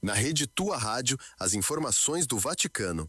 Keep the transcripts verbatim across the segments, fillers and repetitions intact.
Na rede Tua Rádio, as informações do Vaticano.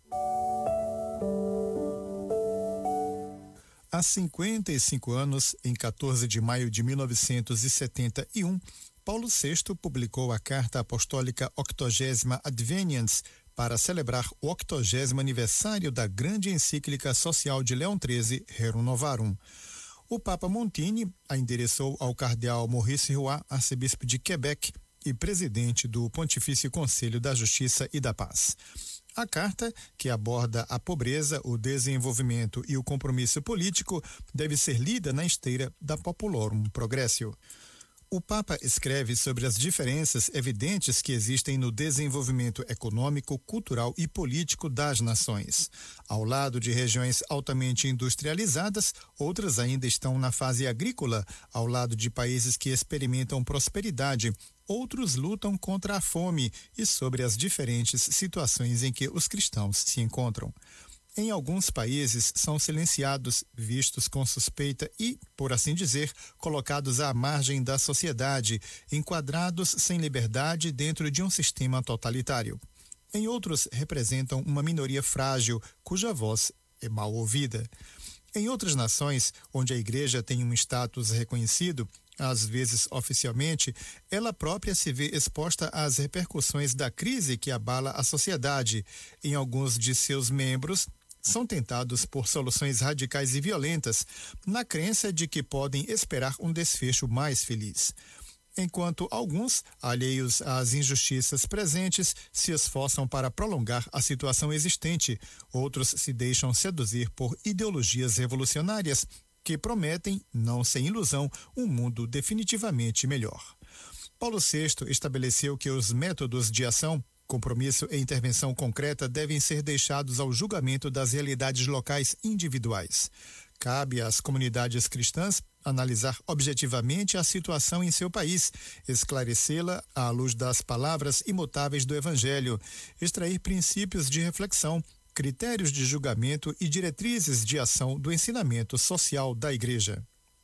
Há cinquenta e cinco anos, em quatorze de maio de mil novecentos e setenta e um, Paulo sexto publicou a Carta Apostólica Octogésima Adveniens para celebrar o octogésimo aniversário da grande encíclica social de Leão treze, Rerum Novarum. O Papa Montini a endereçou ao cardeal Maurice Roy, arcebispo de Quebec e presidente do Pontifício Conselho da Justiça e da Paz. A carta, que aborda a pobreza, o desenvolvimento e o compromisso político, deve ser lida na esteira da Populorum Progressio. O Papa escreve sobre as diferenças evidentes que existem no desenvolvimento econômico, cultural e político das nações. Ao lado de regiões altamente industrializadas, outras ainda estão na fase agrícola, ao lado de países que experimentam prosperidade. Outros lutam contra a fome e sobre as diferentes situações em que os cristãos se encontram. Em alguns países são silenciados, vistos com suspeita e, por assim dizer, colocados à margem da sociedade, enquadrados sem liberdade dentro de um sistema totalitário. Em outros representam uma minoria frágil, cuja voz é mal ouvida. Em outras nações, onde a igreja tem um status reconhecido, às vezes oficialmente, ela própria se vê exposta às repercussões da crise que abala a sociedade. Em alguns de seus membros, são tentados por soluções radicais e violentas, na crença de que podem esperar um desfecho mais feliz. Enquanto alguns, alheios às injustiças presentes, se esforçam para prolongar a situação existente, outros se deixam seduzir por ideologias revolucionárias que prometem, não sem ilusão, um mundo definitivamente melhor. Paulo sexto estabeleceu que os métodos de ação, compromisso e intervenção concreta devem ser deixados ao julgamento das realidades locais individuais. Cabe às comunidades cristãs analisar objetivamente a situação em seu país, esclarecê-la à luz das palavras imutáveis do Evangelho, extrair princípios de reflexão, critérios de julgamento e diretrizes de ação do ensinamento social da Igreja.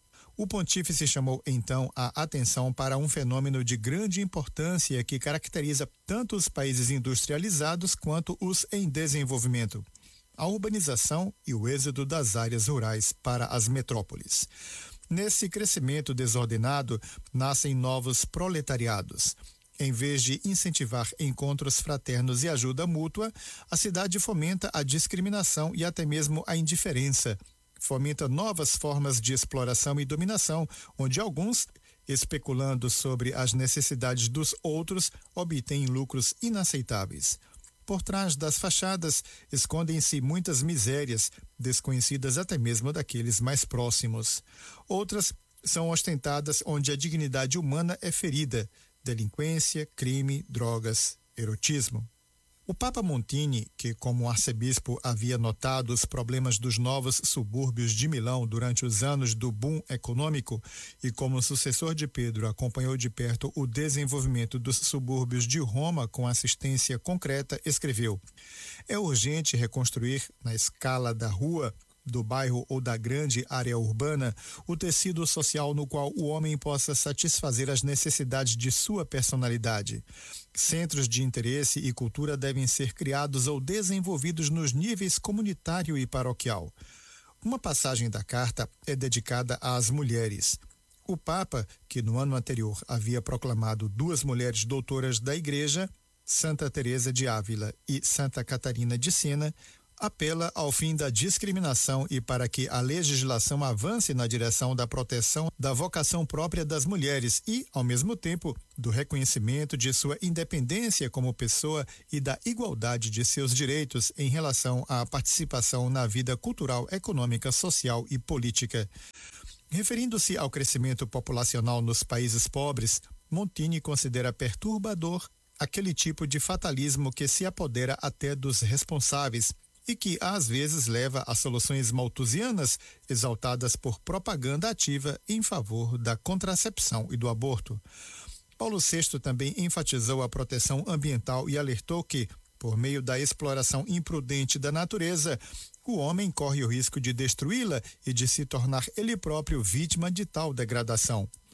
O pontífice chamou então a atenção para um fenômeno de grande importância que caracteriza tanto os países industrializados quanto os em desenvolvimento: a urbanização e o êxodo das áreas rurais para as metrópoles. Nesse crescimento desordenado, nascem novos proletariados. Em vez de incentivar encontros fraternos e ajuda mútua, a cidade fomenta a discriminação e até mesmo a indiferença. Fomenta novas formas de exploração e dominação, onde alguns, especulando sobre as necessidades dos outros, obtêm lucros inaceitáveis. Por trás das fachadas escondem-se muitas misérias, desconhecidas até mesmo daqueles mais próximos. Outras são ostentadas onde a dignidade humana é ferida: delinquência, crime, drogas, erotismo. O Papa Montini, que como arcebispo havia notado os problemas dos novos subúrbios de Milão durante os anos do boom econômico e como sucessor de Pedro acompanhou de perto o desenvolvimento dos subúrbios de Roma com assistência concreta, escreveu: é urgente reconstruir, na escala da rua, do bairro ou da grande área urbana, o tecido social no qual o homem possa satisfazer as necessidades de sua personalidade. Centros de interesse e cultura devem ser criados ou desenvolvidos nos níveis comunitário e paroquial. Uma passagem da carta é dedicada às mulheres. O Papa, que no ano anterior havia proclamado duas mulheres doutoras da Igreja, Santa Teresa de Ávila e Santa Catarina de Siena, apela ao fim da discriminação e para que a legislação avance na direção da proteção da vocação própria das mulheres e, ao mesmo tempo, do reconhecimento de sua independência como pessoa e da igualdade de seus direitos em relação à participação na vida cultural, econômica, social e política. Referindo-se ao crescimento populacional nos países pobres, Montini considera perturbador aquele tipo de fatalismo que se apodera até dos responsáveis e que, às vezes, leva a soluções malthusianas exaltadas por propaganda ativa em favor da contracepção e do aborto. Paulo sexto também enfatizou a proteção ambiental e alertou que, por meio da exploração imprudente da natureza, o homem corre o risco de destruí-la e de se tornar ele próprio vítima de tal degradação.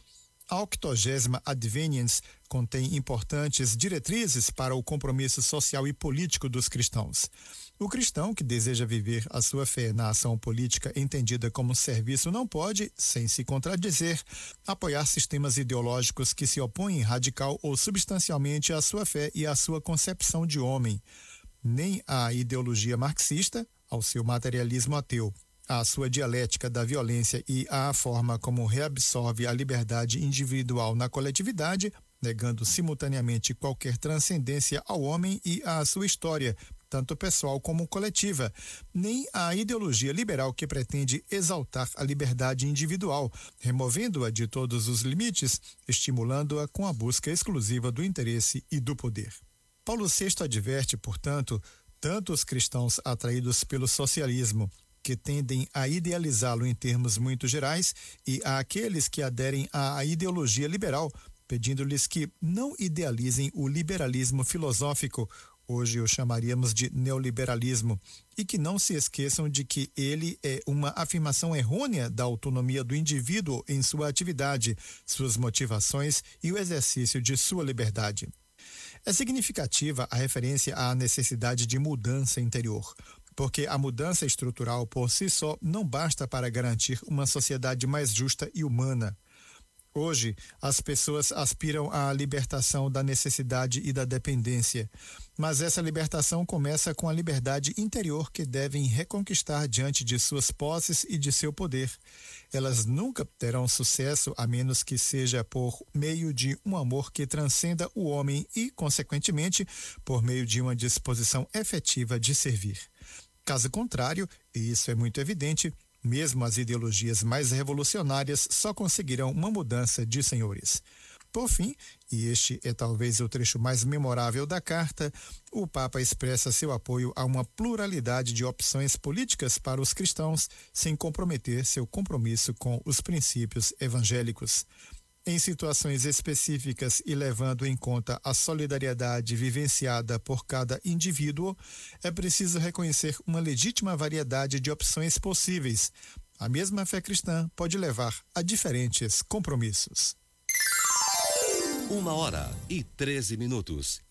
A octogésima Adveniens contém importantes diretrizes para o compromisso social e político dos cristãos. O cristão que deseja viver a sua fé na ação política entendida como serviço não pode, sem se contradizer, apoiar sistemas ideológicos que se opõem radical ou substancialmente à sua fé e à sua concepção de homem, nem à ideologia marxista, ao seu materialismo ateu, à sua dialética da violência e à forma como reabsorve a liberdade individual na coletividade, negando simultaneamente qualquer transcendência ao homem e à sua história, tanto pessoal como coletiva, nem à ideologia liberal que pretende exaltar a liberdade individual, removendo-a de todos os limites, estimulando-a com a busca exclusiva do interesse e do poder. Paulo sexto adverte, portanto, tanto os cristãos atraídos pelo socialismo, que tendem a idealizá-lo em termos muito gerais, e àqueles que aderem à ideologia liberal, pedindo-lhes que não idealizem o liberalismo filosófico, hoje o chamaríamos de neoliberalismo, e que não se esqueçam de que ele é uma afirmação errônea da autonomia do indivíduo em sua atividade, suas motivações e o exercício de sua liberdade. É significativa a referência à necessidade de mudança interior, porque a mudança estrutural por si só não basta para garantir uma sociedade mais justa e humana. Hoje, as pessoas aspiram à libertação da necessidade e da dependência, mas essa libertação começa com a liberdade interior que devem reconquistar diante de suas posses e de seu poder. Elas nunca terão sucesso a menos que seja por meio de um amor que transcenda o homem e, consequentemente, por meio de uma disposição efetiva de servir. Caso contrário, e isso é muito evidente, mesmo as ideologias mais revolucionárias só conseguirão uma mudança de senhores. Por fim, e este é talvez o trecho mais memorável da carta, o Papa expressa seu apoio a uma pluralidade de opções políticas para os cristãos, sem comprometer seu compromisso com os princípios evangélicos. Em situações específicas e levando em conta a solidariedade vivenciada por cada indivíduo, é preciso reconhecer uma legítima variedade de opções possíveis. A mesma fé cristã pode levar a diferentes compromissos. Uma hora e treze minutos.